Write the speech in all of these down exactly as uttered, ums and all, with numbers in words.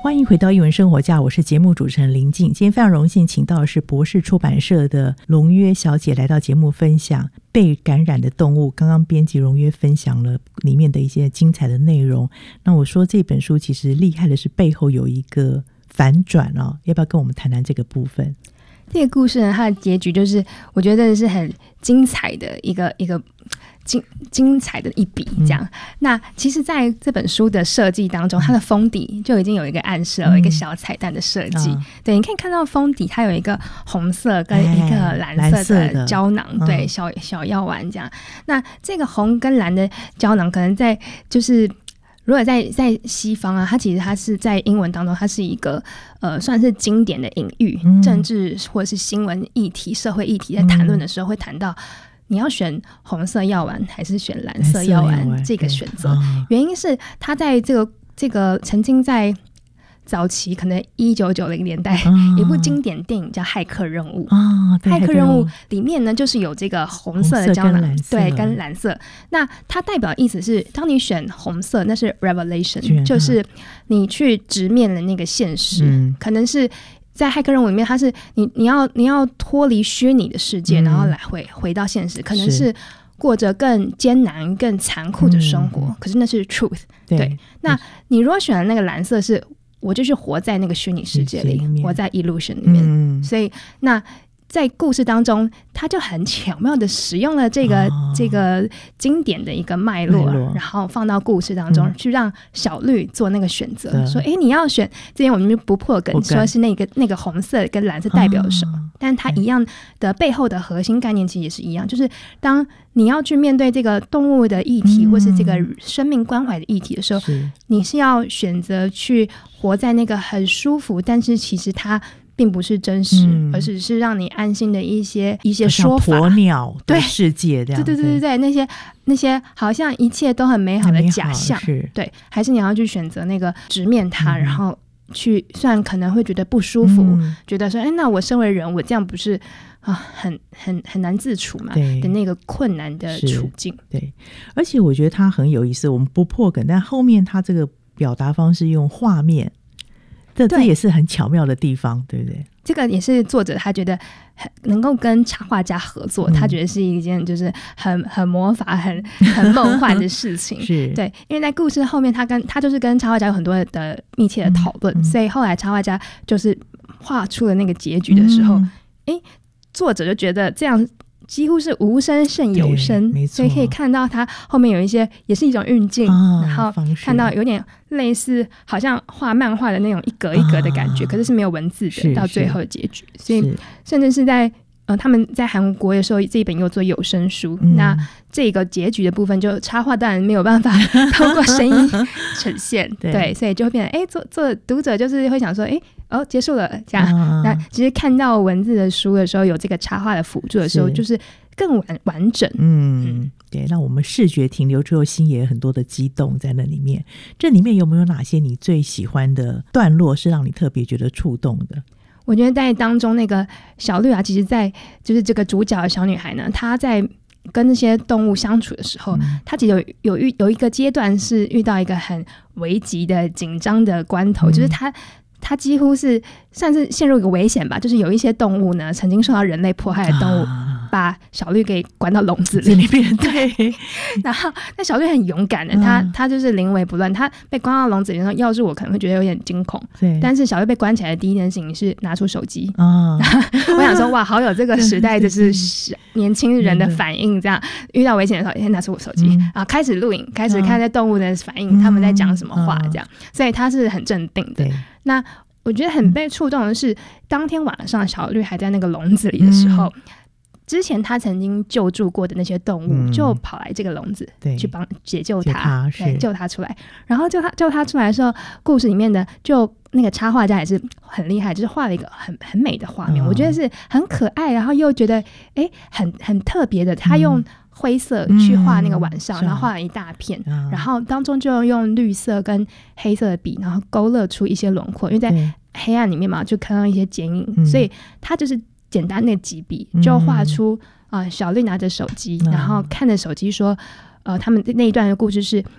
欢迎回到艺文生活家，我是节目主持人林静。今天非常荣幸请到的是博士出版社的龙约小姐来到节目分享被感染的动物。刚刚编辑龙约分享了里面的一些精彩的内容。那我说这本书其实厉害的是背后有一个反转哦，要不要跟我们谈谈这个部分？ 这个故事呢，它的结局就是我觉得是很精彩的一个一个精精彩的一笔这样、嗯、那其实在这本书的设计当中、嗯、它的封底就已经有一个暗示了、嗯、有一个小彩蛋的设计、嗯、对，你可以看到封底它有一个红色跟一个蓝色的胶囊、哎、对、嗯、小小药丸这样。那这个红跟蓝的胶囊可能在就是如果在在西方啊，它其实它是在英文当中，它是一个呃算是经典的隐喻、嗯、政治或者是新闻议题、社会议题在谈论的时候、嗯、会谈到你要选红色药丸还是选蓝色药丸这个选择、哦、原因是它在这个这个曾经在早期可能一九九零年代、哦、一部经典电影叫《骇客任务》、哦、骇客任务里面呢就是有这个红色的胶囊，对，跟蓝色。那它代表的意思是当你选红色那是 revelation， 就是你去直面了那个现实、嗯、可能是在骇客任务里面它是 你, 你要你要脱离虚拟的世界、嗯、然后来 回, 回到现实，可能是过着更艰难更残酷的生活、嗯、可是那是 truth。 对, 对，那你如果选的那个蓝色是我就是活在那个虚拟世界里，活在 illusion 里面、嗯、所以那在故事当中他就很巧妙的使用了这个、哦、这个经典的一个脉络，然后放到故事当中、嗯、去让小绿做那个选择、嗯、说诶你要选，之前我们不破梗说是那个那个红色跟蓝色代表什么、哦、但它一样的背后的核心概念其实也是一样，就是当你要去面对这个动物的议题、嗯、或是这个生命关怀的议题的时候，是你是要选择去活在那个很舒服但是其实它并不是真实、嗯、而是是让你安心的一些一些说法，鸵鸟的世界这样，对对对对对，那些那些好像一切都很美好的假象，对，还是你要去选择那个直面它、嗯、然后去虽然可能会觉得不舒服、嗯、觉得说哎，那我身为人我这样不是啊，很很很难自处嘛的那个困难的处境。对， 而且我觉得它很有意思，我们不破梗，但后面它这个表达方式用画面，这这也是很巧妙的地方，对不对？ 这个也是作者他觉得能够跟插画家合作、嗯、他觉得是一件就是很很魔法很很梦幻的事情是对，因为在故事后面他跟他就是跟插画家有很多的密切的讨论、嗯、所以后来插画家就是画出了那个结局的时候、嗯、诶作者就觉得这样几乎是无声胜有声，所以可以看到它后面有一些也是一种运镜、哦、然后看到有点类似好像画漫画的那种一格一格的感觉、哦、可是是没有文字的到最后的结局，所以甚至是在呃，他们在韩国的时候这一本又做有声书、嗯、那这个结局的部分就插画当然没有办法透过声音呈现对, 对，所以就会变成哎，做做读者就是会想说哎哦结束了这样、啊、那其实看到文字的书的时候有这个插画的辅助的时候就是更完完整。 嗯, 嗯对，让我们视觉停留之后心也有很多的激动在那里面。这里面有没有哪些你最喜欢的段落是让你特别觉得触动的？ 我觉得在当中那个小绿啊，其实在就是这个主角的小女孩呢，她在跟那些动物相处的时候、嗯、她其实有有有一个阶段是遇到一个很危急的紧张的关头、嗯、就是她她几乎是算是陷入一个危险吧，就是有一些动物呢曾经受到人类迫害的动物、啊、把小绿给关到笼子里面对，然后那小绿很勇敢的，她她就是临危不乱，她被关到笼子里面，要是我可能会觉得有点惊恐，对，但是小绿被关起来的第一件事情是拿出手机、啊、我想说哇好有这个时代就是年轻人的反应，这样遇到危险的时候先拿出我手机、嗯、然后开始录影，开始看这动物的反应、嗯、他们在讲什么话这样、嗯、所以她是很镇定的。那我觉得很被触动的是、嗯、当天晚上小绿还在那个笼子里的时候、嗯、之前他曾经救助过的那些动物、嗯、就跑来这个笼子去帮解救他，对，救他出来。然后救他救他出来的时候，故事里面的就那个插画家也是很厉害，就是画了一个很很美的画面、嗯、我觉得是很可爱，然后又觉得哎很很特别的，他用灰色去画那个晚上、嗯、然后画了一大片、嗯、然后当中就用绿色跟黑色的笔，然后勾勒出一些轮廓，因为在黑暗里面嘛就看到一些剪影、嗯、所以他就是简单的几笔就画出、嗯呃、小绿拿着手机、嗯、然后看着手机说呃，他们那一段的故事是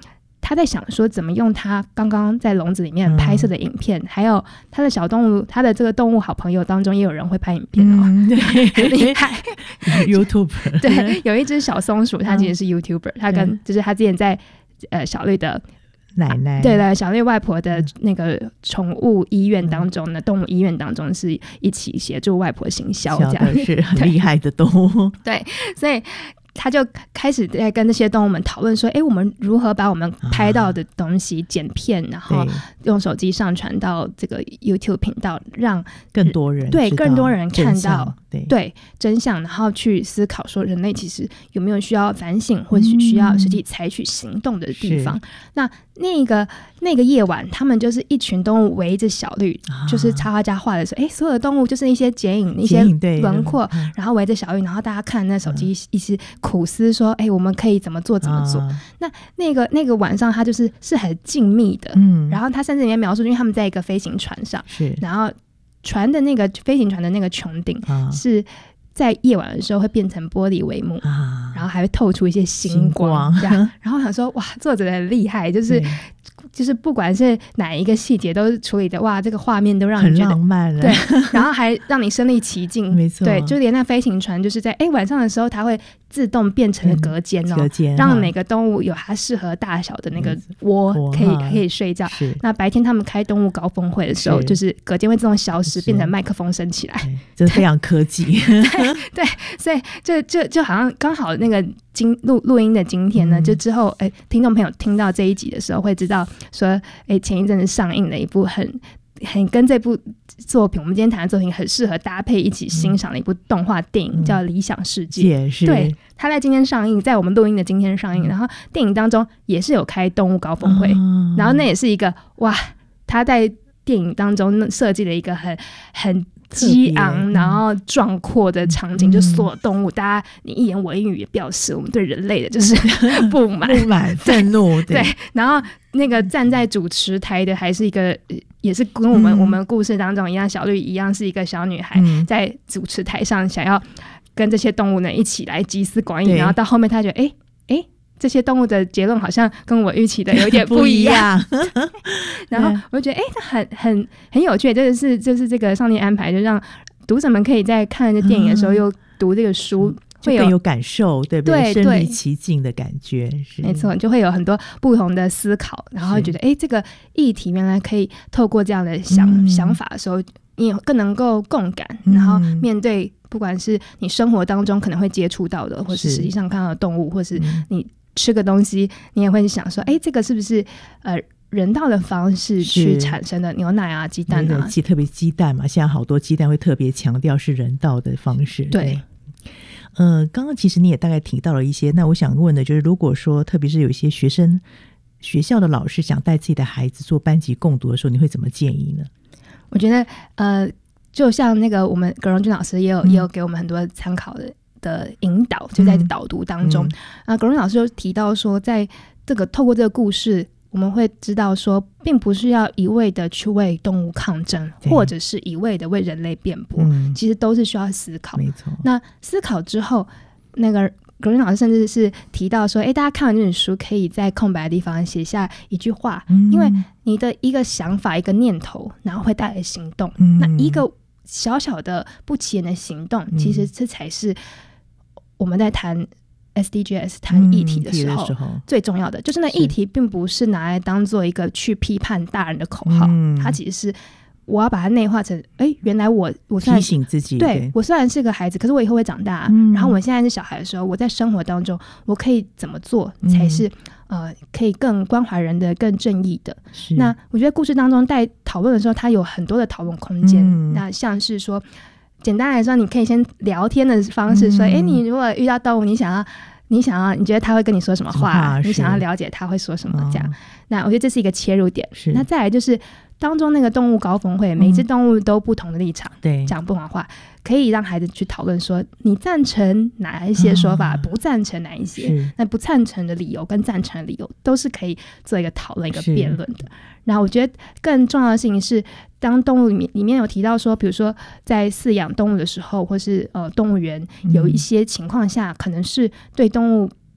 他在想说怎么用他刚刚在笼子里面拍摄的影片、嗯、还有他的小动物，他的这个动物好朋友当中也有人会拍影片哦、嗯、对，很厉害 YouTuber 对，有一只小松鼠他其实是 YouTuber、嗯、他跟就是他之前在呃小绿的奶奶对了，小绿外婆的那个宠物医院当中呢、嗯、动物医院当中是一起协助外婆行销，这样是很厉害的动物对，所以他就开始在跟这些动物们讨论说，哎，我们如何把我们拍到的东西剪片、啊、然后用手机上传到这个 YouTube 频道，让更多人对更多人看到对对真相，然后去思考说人类其实有没有需要反省或是需要实际采取行动的地方、嗯、那那个那个夜晚他们就是一群动物围着小绿、啊、就是插画家画的时候，哎，所有的动物就是一些剪影一些轮廓、嗯、然后围着小绿，然后大家看那手机一直苦思说，哎，我们可以怎么做怎么做、啊、那那个那个晚上他就是是很静谧的、嗯、然后他甚至里面描述因为他们在一个飞行船上， 是然后船的那个飞行船的那个穹顶、啊、是在夜晚的时候会变成玻璃帷幕、啊、然后还会透出一些星光, 星光然后我想说哇，作者很厉害，就是就是不管是哪一个细节都处理的哇，这个画面都让你觉得很浪漫了， 对，然后还让你身临其境没错， 对，就连那飞行船就是在哎晚上的时候它会自动变成了隔间哦， 隔间让每个动物有它适合大小的那个窝可以可以睡觉。那白天他们开动物高峰会的时候，就是隔间会自动消失，变成麦克风升起来， 这非常科技。 对对，所以就就就好像刚好那个今录录音的今天呢，就之后哎，听众朋友听到这一集的时候会知道说，哎，前一阵子上映了一部很。很跟这部作品我们今天谈的作品很适合搭配一起欣赏的一部动画电影、嗯、叫《理想世界》，对，它在今天上映，在我们录音的今天上映、嗯、然后电影当中也是有开动物高峰会、嗯、然后那也是一个哇，他在电影当中设计了一个很很激昂然后壮阔的场景、嗯、就所有动物大家你一言我一语也表示我们对人类的就是不满不满愤怒对, 对，然后那个站在主持台的还是一个也是跟我们、嗯、我们故事当中一样，小绿一样是一个小女孩、嗯、在主持台上想要跟这些动物呢一起来集思广益，然后到后面她觉得哎哎这些动物的结论好像跟我预期的有点不一样然后我就觉得哎很很很有趣，这是就是这个上帝安排，就让读者们可以在看这电影的时候又读这个书、嗯会更有感受，对不对？身临其境的感觉， 没错，就会有很多不同的思考，然后觉得哎，这个议题原来可以透过这样的想、嗯、想法的时候，你也更能够共感、嗯，然后面对不管是你生活当中可能会接触到的，或是实际上看到的动物，或是你吃个东西，你也会想说，哎，这个是不是呃人道的方式去产生的牛奶啊、鸡蛋啊， 特别鸡蛋嘛，现在好多鸡蛋会特别强调是人道的方式，对。对呃，刚刚其实你也大概提到了一些，那我想问的就是，如果说特别是有一些学生学校的老师想带自己的孩子做班级共读的时候，你会怎么建议呢？ 我觉得呃，就像那个我们葛荣君老师也有、嗯、也有给我们很多参考的的引导，就在导读当中、嗯嗯、啊，葛荣老师就提到说，在这个透过这个故事我们会知道说，并不是要一味的去为动物抗争，或者是一味的为人类辩驳、嗯、其实都是需要思考， 没错。 那思考之后，那个葛云老师甚至是提到说，哎，大家看完这本书可以在空白的地方写下一句话、嗯、因为你的一个想法一个念头然后会带来行动、嗯、那一个小小的不起眼的行动、嗯、其实这才是我们在谈S D Gs 谈议题的时候、嗯、最重要的就是那议题并不是拿来当做一个去批判大人的口号、嗯、它其实是我要把它内化成哎，原来我我虽然提醒自己， 对, 对我虽然是个孩子，可是我以后会长大、嗯、然后我现在是小孩的时候，我在生活当中我可以怎么做才是、嗯、呃可以更关怀人的更正义的。那我觉得故事当中在讨论的时候它有很多的讨论空间、嗯、那像是说简单来说你可以先聊天的方式说，哎、嗯，你如果遇到动物你想要你想要你觉得他会跟你说什么话，你想要了解他会说什么、哦、这样，那我觉得这是一个切入点。那再来就是当中那个动物高峰会、嗯、每一只动物都不同的立场，对，讲不同的话，可以让孩子去讨论说你赞成哪一些说法、嗯、不赞成哪一些，那不赞成的理由跟赞成的理由都是可以做一个讨论一个辩论的。然后我觉得更重要的事情是当动物里面里面有提到说，比如说在饲养动物的时候或是呃动物园有一些情况下、嗯、可能是对动物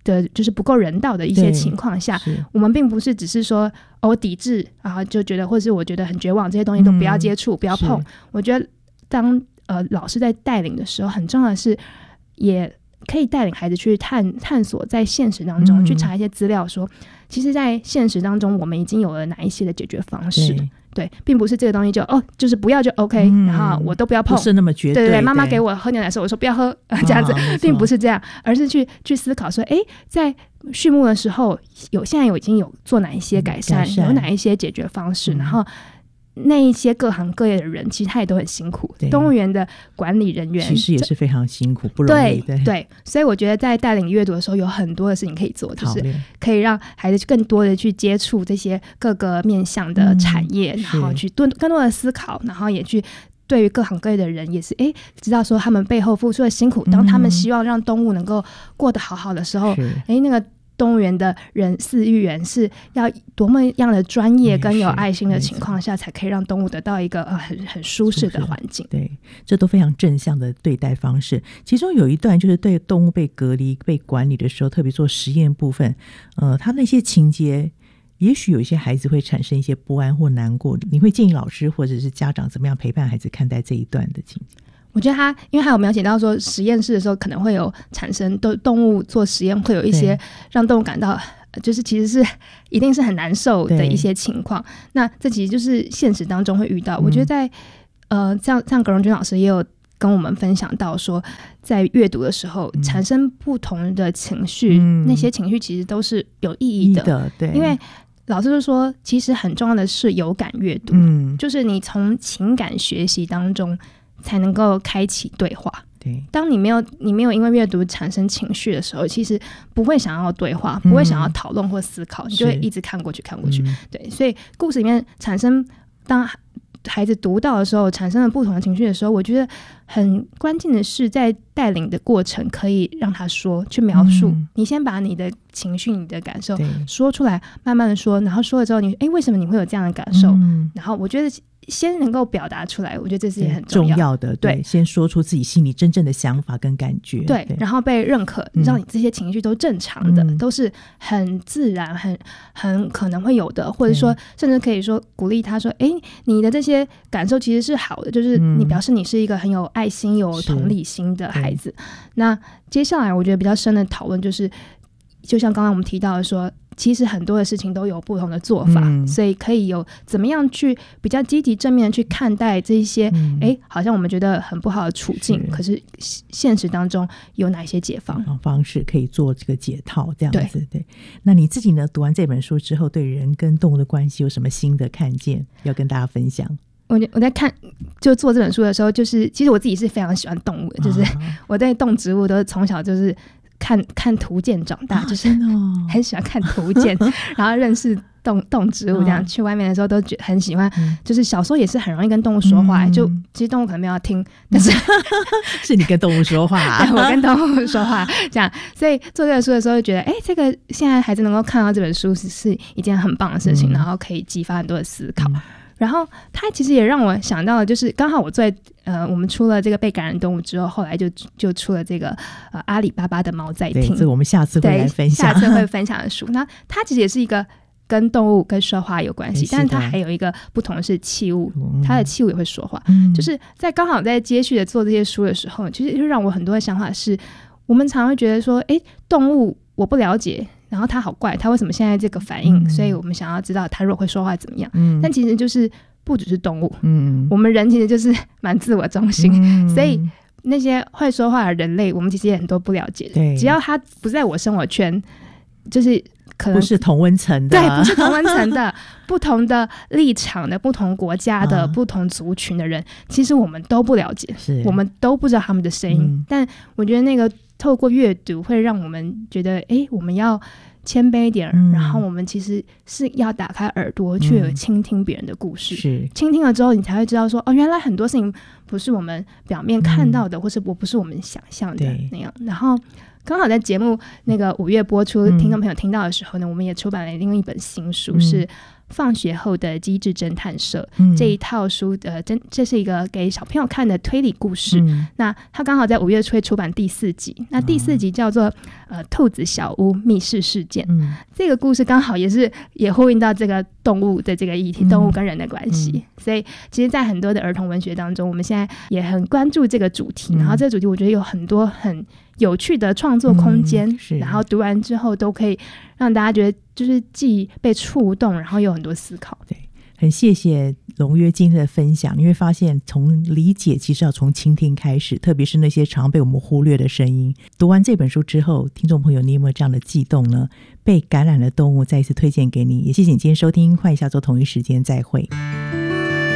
的就是不够人道的一些情况下，我们并不是只是说哦抵制啊，就觉得或是我觉得很绝望，这些东西都不要接触、嗯、不要碰。我觉得当呃老师在带领的时候，很重要的是也可以带领孩子去探探索在现实当中、嗯、去查一些资料说，其实在现实当中我们已经有了哪一些的解决方式。对，并不是这个东西就哦，就是不要就 OK、嗯、然后我都不要碰， 不是那么绝对。 对对，妈妈给我喝牛奶的时候，我说不要喝，这样子、哦、并不是这样，而是去去思考说，哎，在畜牧的时候有现在有已经有做哪一些改善，改善有哪一些解决方式，嗯、然后那一些各行各业的人其实他也都很辛苦，动物园的管理人员其实也是非常辛苦，不容易。 对, 对，所以我觉得在带领阅读的时候有很多的事情可以做，就是可以让孩子更多的去接触这些各个面向的产业、嗯、然后去多更多的思考，然后也去对于各行各业的人也是哎，知道说他们背后付出的辛苦，当他们希望让动物能够过得好好的时候，哎，那个动物园的人饲育员是要多么样的专业跟有爱心的情况下，才可以让动物得到一个、呃、很很舒适的环境。 对，这都非常正向的对待方式。其中有一段就是对动物被隔离被管理的时候，特别做实验部分，呃，他那些情节也许有一些孩子会产生一些不安或难过，你会建议老师或者是家长怎么样陪伴孩子看待这一段的情节？ 我觉得他因为还有描写到说实验室的时候可能会有产生动物做实验会有一些让动物感到就是其实是一定是很难受的一些情况，那这其实就是现实当中会遇到、嗯、我觉得在呃像像葛荣君老师也有跟我们分享到说，在阅读的时候产生不同的情绪、嗯、那些情绪其实都是有意义 的, 的对，因为老师就说其实很重要的是有感阅读、嗯、就是你从情感学习当中才能够开启对话。对，当你没有你没有因为阅读产生情绪的时候，其实不会想要对话、嗯、不会想要讨论或思考，你就会一直看过去看过去、嗯、对，所以故事里面产生当孩子读到的时候产生了不同的情绪的时候，我觉得很关键的是在带领的过程可以让他说去描述、嗯、你先把你的情绪你的感受说出来，慢慢的说，然后说了之后你哎，为什么你会有这样的感受、嗯、然后我觉得先能够表达出来，我觉得这是很重要 的, 重要的 对, 对，先说出自己心里真正的想法跟感觉， 对, 对，然后被认可、嗯、让你这些情绪都正常的、嗯、都是很自然很很可能会有的，或者说甚至可以说鼓励他说哎，你的这些感受其实是好的，就是你表示你是一个很有爱心有同理心的孩子。那接下来我觉得比较深的讨论就是就像刚刚我们提到的说，其实很多的事情都有不同的做法、嗯、所以可以有怎么样去比较积极正面的去看待这些哎、嗯，好像我们觉得很不好的处境，可是现实当中有哪些解放方式可以做这个解套这样子。 对, 对，那你自己呢，读完这本书之后对人跟动物的关系有什么新的看见要跟大家分享？我我在看就做这本书的时候，就是其实我自己是非常喜欢动物的，就是我对动植物都从小就是看看图鉴长大、啊、就是很喜欢看图鉴然后认识动动植物这样、哦、去外面的时候都觉得很喜欢、嗯、就是小时候也是很容易跟动物说话、嗯、就其实动物可能没有要听，但是是你跟动物说话、啊、我跟动物说话这样，所以做这本书的时候就觉得哎，这个现在孩子能够看到这本书是是一件很棒的事情、嗯、然后可以激发很多的思考、嗯，然后它其实也让我想到了，就是刚好我在呃，我们出了这个被感染动物之后，后来就就出了这个呃阿里巴巴的猫在听，对，这个我们下次会来分享，下次会分享的书。那它其实也是一个跟动物跟说话有关系，但是它还有一个不同的是器物，它的器物也会说话。嗯、就是在刚好在接续的做这些书的时候，其实就让我很多的想法是，我们常会觉得说，哎，动物我不了解。然后它好怪，它为什么现在这个反应、嗯、所以我们想要知道它如果会说话怎么样、嗯、但其实就是不只是动物、嗯、我们人其实就是蛮自我中心、嗯、所以那些会说话的人类我们其实也很多不了解的，只要它不在我生活圈，就是可能不是同温层的，对，不是同温层的不同的立场的不同国家的、嗯、不同族群的人，其实我们都不了解，是我们都不知道他们的声音、嗯、但我觉得那个透过阅读会让我们觉得哎，我们要谦卑一点、嗯、然后我们其实是要打开耳朵去倾听别人的故事、嗯、是倾听了之后你才会知道说哦，原来很多事情不是我们表面看到的、嗯、或是不是我们想象的那样。然后刚好在节目那个五月播出、嗯、听众朋友听到的时候呢，我们也出版了另一本新书、嗯、是放学后的机智侦探社》 嗯、 这一套书的，真这是一个给小朋友看的推理故事。 嗯、 那它刚好在五月初会出版第四集，那第四集叫做、哦、呃兔子小屋密室事件。嗯、这个故事刚好也是也呼应到这个动物的这个议题，嗯、动物跟人的关系。嗯、所以其实在很多的儿童文学当中，我们现在也很关注这个主题，嗯、然后这个主题我觉得有很多很有趣的创作空间，嗯、然后读完之后都可以让大家觉得就是既被触动，然后有很多思考。 对，很谢谢龙约今天的分享。你会发现从理解其实要从倾听开始，特别是那些常被我们忽略的声音。读完这本书之后，听众朋友你有没有这样的悸动呢？被感染的动物再一次推荐给你，也谢谢你今天收听，欢迎下周同一时间再会。